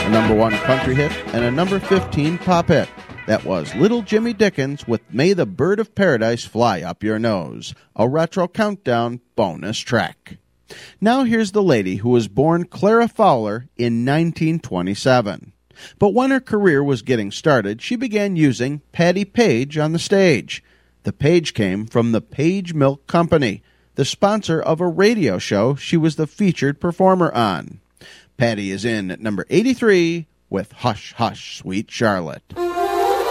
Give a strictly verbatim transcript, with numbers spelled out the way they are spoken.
a number one country hit, and a number fifteen pop hit. That was Little Jimmy Dickens with May the Bird of Paradise Fly Up Your Nose, a retro countdown bonus track. Now here's the lady who was born Clara Fowler in nineteen twenty-seven. But when her career was getting started, she began using Patti Page on the stage. The Page came from the Page Milk Company, the sponsor of a radio show she was the featured performer on. Patti is in at number eighty-three with Hush, Hush, Sweet Charlotte.